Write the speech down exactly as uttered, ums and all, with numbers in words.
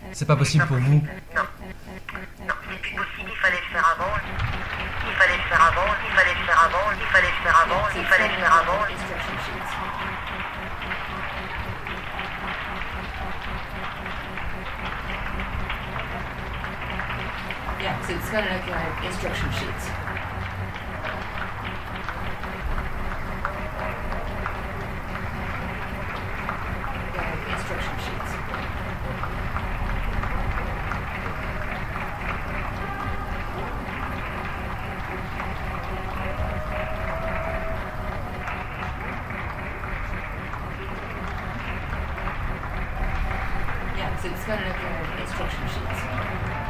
C'est pas possible pour vous? Non. Non, c'est plus possible, il fallait le faire avant. Il fallait le faire avant, il fallait le faire avant, il fallait le faire avant, il fallait le faire avant. Instruction sheets. Yeah, so it's gonna look like instruction sheets. Yeah, instruction sheets. Yeah, so it's gonna look like instruction sheets.